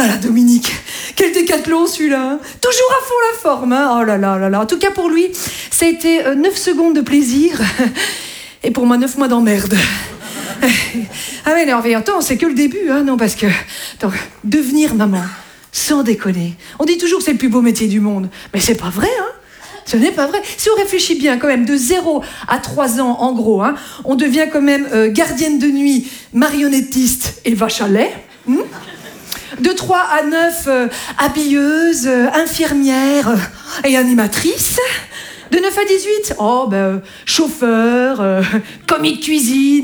Ah là, Dominique, quel décathlon celui-là, hein. Toujours à fond la forme, hein. Oh là là là là. En tout cas pour lui, ça a été 9 secondes de plaisir et pour moi 9 mois d'emmerde. Ah mais non, mais attends, c'est que le début, hein, non, parce que attends, devenir maman, sans déconner, on dit toujours que c'est le plus beau métier du monde, mais c'est pas vrai, hein. Ce n'est pas vrai. Si on réfléchit bien, quand même, de 0 à 3 ans, en gros, hein, on devient quand même gardienne de nuit, marionnettiste et vache à lait. De 3 à 9, habilleuse, infirmière et animatrice. De 9 à 18, chauffeur, commis de cuisine.